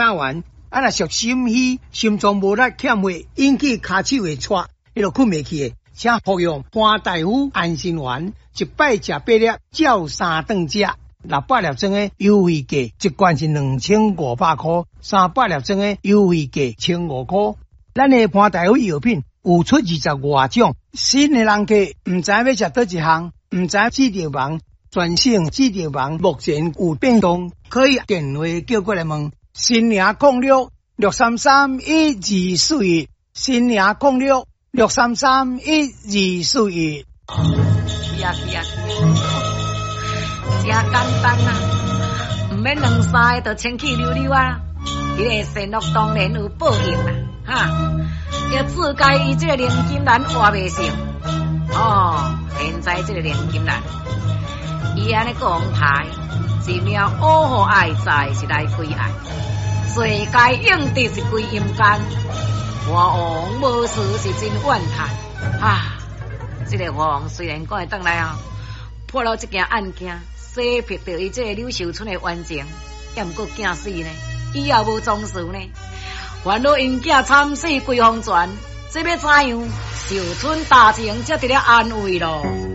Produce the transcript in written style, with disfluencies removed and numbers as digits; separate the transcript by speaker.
Speaker 1: 三元，啊若属心虚、心脏无力、欠血，引起骹手会喘，迄落困袂去的，请服用潘大夫安心丸，一摆食8粒，照3顿食。600粒装的优惠价，一罐是2500块，300粒装的优惠价1500块。咱的潘大夫药品有出20外种，新的人客唔知要食倒一项，唔知记着忙，专省记着忙，目前有变动，可以电话叫过来问。新营06 633 1241，新营06 633 1241。
Speaker 2: 真简单啊，唔免2、3个就清气溜溜啊。迄个生乐当然有报应啦，哈！要自家伊这个连金兰活袂成。哦，现在这个连金兰，伊安尼讲牌，一命乌互爱在是来归爱，最该用的是归阴间。我王无事是真怨叹啊！这个王虽然讲会转来啊，破了这件案件。洗撇到伊这个柳秀春的冤情，也毋过惊死呢，以后无装饰呢。烦恼因囝惨死归方泉，这要怎样？秀春大情才得了安慰咯。